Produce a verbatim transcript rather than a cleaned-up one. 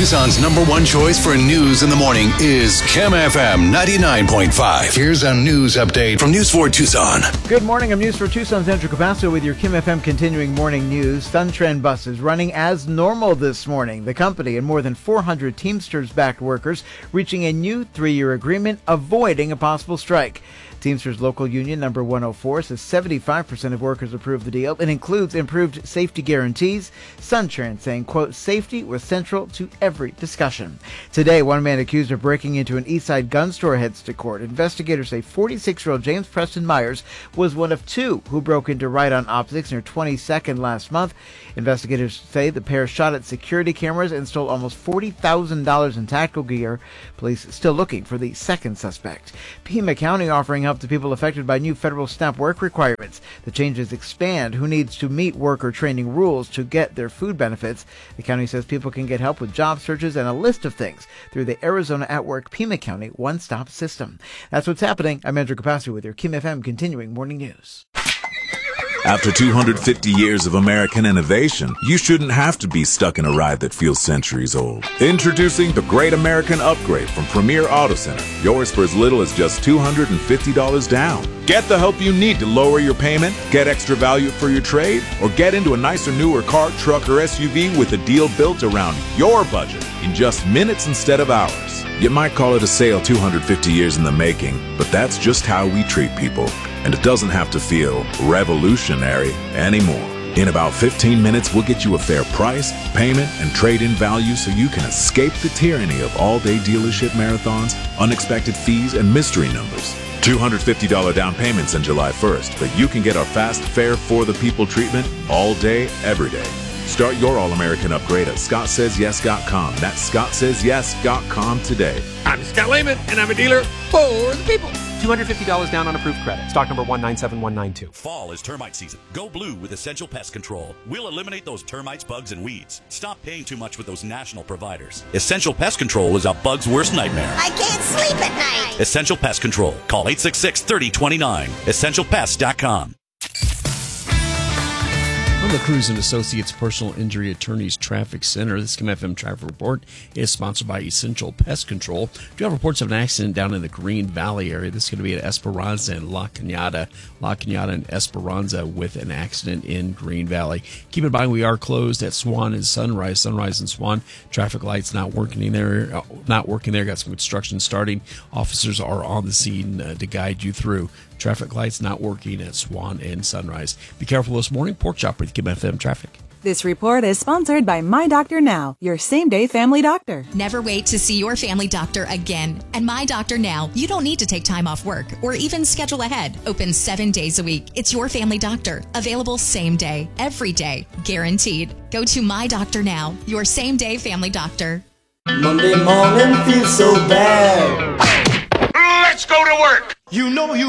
Tucson's number one choice for news in the morning is Kim F M ninety-nine point five. Here's a news update from News four Tucson. Good morning. I'm News four Tucson's Andrew Capasso with your Kim F M continuing morning news. SunTrend buses running as normal this morning. The company and more than four hundred Teamsters-backed workers reaching a new three-year agreement, avoiding a possible strike. Teamsters local union number one oh four says seventy-five percent of workers approved the deal. It includes improved safety guarantees. SunTrend saying, quote, safety was central to every discussion. Today, one man accused of breaking into an Eastside gun store heads to court. Investigators say forty-six-year-old James Preston Myers was one of two who broke into Ride-On Optics near twenty-second last month. Investigators say the pair shot at security cameras and stole almost forty thousand dollars in tactical gear. Police still looking for the second suspect. Pima County offering help to people affected by new federal SNAP work requirements. The changes expand who needs to meet worker training rules to get their food benefits. The county says people can get help with job searches and a list of things through the Arizona at Work Pima County one-stop system. That's what's happening. I'm Andrew Capasso with your Kim F M continuing morning news. After two hundred fifty years of American innovation, you shouldn't have to be stuck in a ride that feels centuries old. Introducing the Great American Upgrade from Premier Auto Center. Yours for as little as just two hundred fifty dollars down. Get the help you need to lower your payment, get extra value for your trade, or get into a nicer, newer car, truck, or S U V with a deal built around your budget in just minutes instead of hours. You might call it a sale two hundred fifty years in the making, but that's just how we treat people. And it doesn't have to feel revolutionary anymore. In about fifteen minutes, we'll get you a fair price, payment, and trade-in value so you can escape the tyranny of all-day dealership marathons, unexpected fees, and mystery numbers. two hundred fifty dollars down payments on July first, but you can get our fast, fair, for-the-people treatment all day, every day. Start your All-American upgrade at Scott Says Yes dot com. That's Scott Says Yes dot com today. I'm Scott Lehman, and I'm a dealer for the people. two hundred fifty dollars down on approved credit. Stock number one nine seven one nine two. Fall is termite season. Go blue with Essential Pest Control. We'll eliminate those termites, bugs, and weeds. Stop paying too much with those national providers. Essential Pest Control is a bug's worst nightmare. I can't sleep at night. Essential Pest Control. Call eight six six, three oh two nine. essential pest dot com. From the Cruz and Associates Personal Injury Attorneys Traffic Center, this Kim F M Traffic Report is sponsored by Essential Pest Control. We do have reports of an accident down in the Green Valley area. This is going to be at Esperanza and La Cañada. La Cañada and Esperanza with an accident in Green Valley. Keep in mind we are closed at Swan and Sunrise. Sunrise and Swan. Traffic lights not working there. Not working there. Got some construction starting. Officers are on the scene uh, to guide you through. Traffic lights not working at Swan and Sunrise. Be careful this morning. Pork Chop with Kim F M Traffic. This report is sponsored by My Doctor Now, your same-day family doctor. Never wait to see your family doctor again. At My Doctor Now, you don't need to take time off work or even schedule ahead. Open seven days a week. It's your family doctor. Available same day, every day, guaranteed. Go to My Doctor Now, your same-day family doctor. Monday morning feels so bad. Let's go to work. You know you